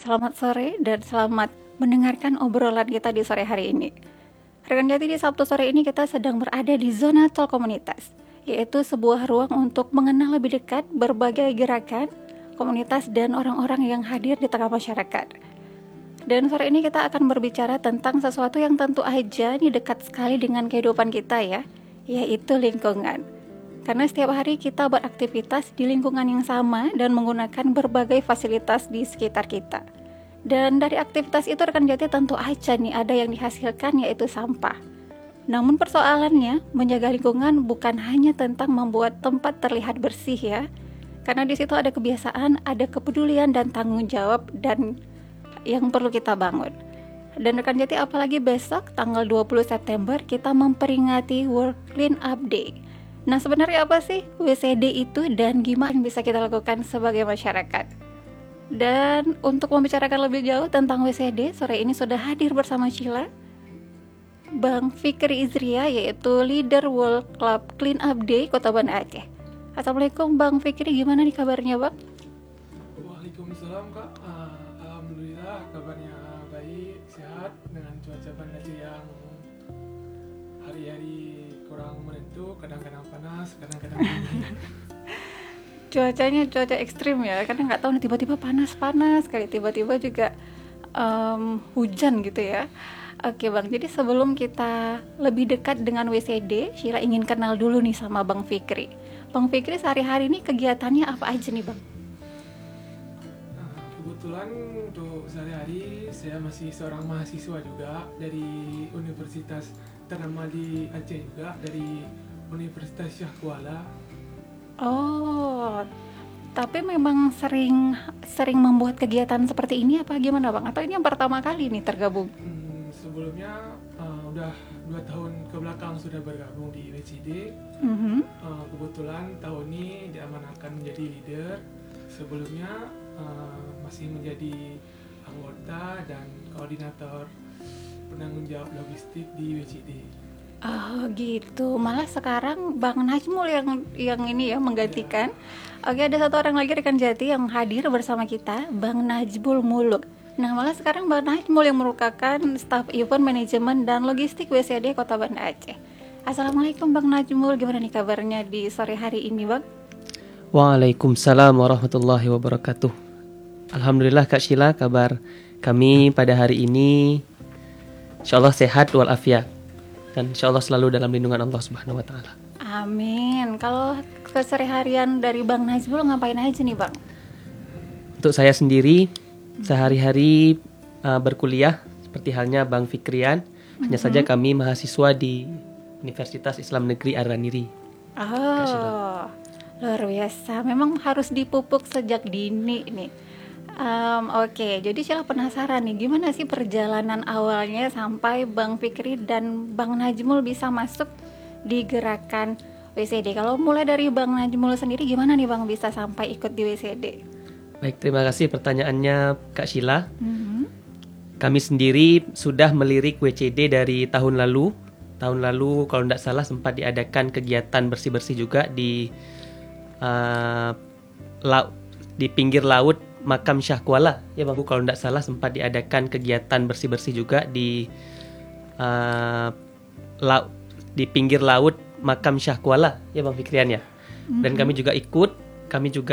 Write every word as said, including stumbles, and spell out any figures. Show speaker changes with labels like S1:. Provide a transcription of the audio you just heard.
S1: selamat sore dan selamat mendengarkan obrolan kita di sore hari ini. Rekan Jati, di Sabtu sore ini kita sedang berada di zona tol komunitas, yaitu sebuah ruang untuk mengenal lebih dekat berbagai gerakan, komunitas dan orang-orang yang hadir di tengah masyarakat. Dan sore ini kita akan berbicara tentang sesuatu yang tentu aja ini dekat sekali dengan kehidupan kita ya, yaitu lingkungan. Karena setiap hari kita beraktivitas di lingkungan yang sama dan menggunakan berbagai fasilitas di sekitar kita. Dan dari aktivitas itu rekan Jati tentu aja nih ada yang dihasilkan, yaitu sampah. Namun persoalannya, menjaga lingkungan bukan hanya tentang membuat tempat terlihat bersih ya. Karena di situ ada kebiasaan, ada kepedulian dan tanggung jawab dan yang perlu kita bangun. Dan rekan Jati, apalagi besok tanggal dua puluh September kita memperingati World Clean Up Day. Nah, sebenarnya apa sih W C D itu dan gimana yang bisa kita lakukan sebagai masyarakat? Dan untuk membicarakan lebih jauh tentang W C D, sore ini sudah hadir bersama Sheila Bang Fikri Izria, yaitu leader World Club Clean Up Day Kota Banda Aceh. Assalamualaikum Bang Fikri, gimana nih kabarnya Bang?
S2: Waalaikumsalam Kak, uh, Alhamdulillah kabarnya baik, sehat dengan cuaca Banda Aceh yang hari-hari kurang menentu, kadang-kadang panas, kadang-kadang dingin.
S1: Cuacanya cuaca ekstrim ya, karena nggak tahu nih tiba-tiba panas-panas, kali tiba-tiba juga um, hujan gitu ya. Oke Bang, jadi sebelum kita lebih dekat dengan W C D, Sheila ingin kenal dulu nih sama Bang Fikri. Bang Fikri sehari-hari ini kegiatannya apa aja nih Bang?
S2: Nah, kebetulan untuk sehari-hari saya masih seorang mahasiswa juga dari Universitas ternama di Aceh juga, dari Universitas Syah Kuala.
S1: Oh, tapi memang sering sering membuat kegiatan seperti ini apa gimana Bang? Atau ini yang pertama kali nih tergabung?
S2: Hmm, sebelumnya uh, udah dua tahun ke belakang sudah bergabung di W C D.
S1: Mm-hmm.
S2: Uh, kebetulan tahun ini diamanahkan menjadi leader. Sebelumnya uh, masih menjadi anggota dan koordinator penanggung jawab logistik di W C D.
S1: Oh gitu, malah sekarang Bang Najmul yang yang ini ya menggantikan. Ya. Oke, ada satu orang lagi rekan Jati yang hadir bersama kita, Bang Najmul Muluk. Nah, malah sekarang Bang Najmul yang merupakan staf event manajemen dan logistik W C D Kota Banda Aceh. Assalamualaikum Bang Najmul, gimana nih kabarnya di sore hari ini Bang?
S3: Waalaikumsalam warahmatullahi wabarakatuh. Alhamdulillah Kak Sheila, kabar kami pada hari ini insyaallah sehat walafiat. Dan insya Allah selalu dalam lindungan Allah Subhanahu Wa Taala.
S1: Amin. Kalau keseharian dari Bang Najmul ngapain aja nih Bang?
S3: Untuk saya sendiri sehari-hari uh, berkuliah seperti halnya Bang Fikrian. Mm-hmm. Hanya saja kami mahasiswa di Universitas Islam Negeri Araniri.
S1: Oh, luar biasa. Memang harus dipupuk sejak dini nih. Um, Oke, okay. Jadi Sheila penasaran nih, gimana sih perjalanan awalnya sampai Bang Fikri dan Bang Najmul bisa masuk di gerakan W C D? Kalau mulai dari Bang Najmul sendiri, gimana nih Bang bisa sampai ikut di W C D?
S3: Baik, terima kasih pertanyaannya Kak Sheila.
S1: Mm-hmm.
S3: Kami sendiri sudah melirik W C D dari tahun lalu. Tahun lalu kalau tidak salah sempat diadakan kegiatan bersih-bersih juga di uh, lau- di pinggir laut Makam Syah Kuala, ya Bang. Kalau tidak salah sempat diadakan kegiatan bersih-bersih juga di uh, lau- di pinggir laut Makam Syah Kuala, ya Bang Fikrian ya. Mm-hmm. Dan kami juga ikut, kami juga